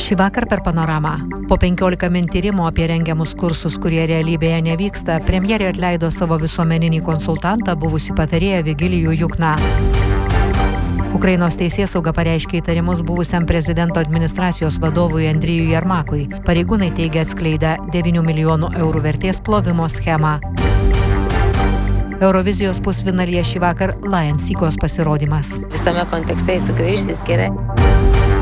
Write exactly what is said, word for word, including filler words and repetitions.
Šį vakar per Panoramą. Po penkiolika min tyrimų apie rengiamus kursus, kurie realybėje nevyksta, premjerė atleido savo visuomeninį konsultantą, buvusį patarėją Vigilijų Jukną. Ukrainos teisėsauga pareiškė įtarimus buvusiam prezidento administracijos vadovui Andrijui Jermakui. Pareigūnai teigia atskleidę devynių milijonų eurų vertės plovimo schemą. Eurovizijos pusfinalyje šį vakar Lion Seekos pasirodymas. Visame kontekste jis tikrai išsiskiria.